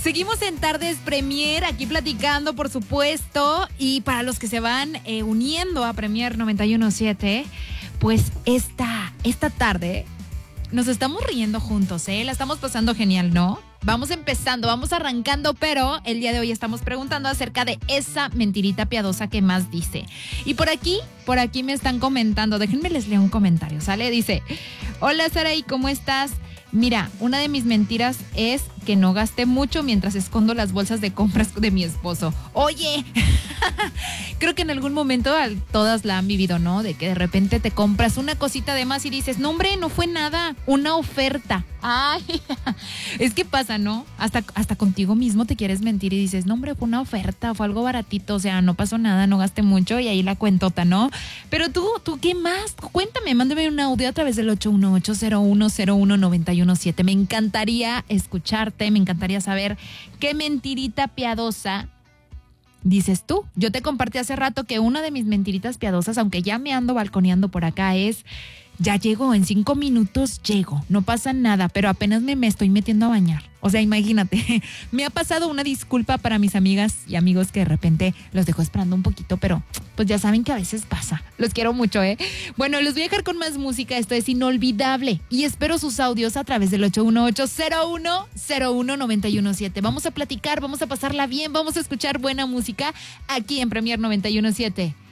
Seguimos en Tardes Premier, aquí platicando, por supuesto. Y para los que se van uniendo a Premier 91.7, pues esta tarde nos estamos riendo juntos, ¿eh? La estamos pasando genial, ¿no? Vamos empezando, vamos arrancando, pero el día de hoy estamos preguntando acerca de esa mentirita piadosa que más dice. Y por aquí me están comentando, déjenme les leo un comentario, ¿sale? Dice, hola Saraí, ¿cómo estás? Mira, una de mis mentiras es que no gaste mucho mientras escondo las bolsas de compras de mi esposo. Oye, creo que en algún momento todas la han vivido, ¿no? De que de repente te compras una cosita de más y dices, no hombre, no fue nada, una oferta. Ay, es que pasa, ¿no? Hasta contigo mismo te quieres mentir y dices, no hombre, fue una oferta, fue algo baratito, o sea, no pasó nada, no gasté mucho y ahí la cuentota, ¿no? Pero tú, ¿qué más? Cuéntame, mándame un audio a través del 818-0101-917. Me encantaría escucharte, me encantaría saber qué mentirita piadosa dices tú. Yo te compartí hace rato que una de mis mentiritas piadosas, aunque ya me ando balconeando por acá, es... Ya llego, en 5 minutos llego, no pasa nada, pero apenas me estoy metiendo a bañar. O sea, imagínate, me ha pasado una disculpa para mis amigas y amigos que de repente los dejo esperando un poquito, pero pues ya saben que a veces pasa. Los quiero mucho, ¿eh? Bueno, los voy a dejar con más música, esto es inolvidable y espero sus audios a través del 818-0101-917. Vamos a platicar, vamos a pasarla bien, vamos a escuchar buena música aquí en Premier 91.7.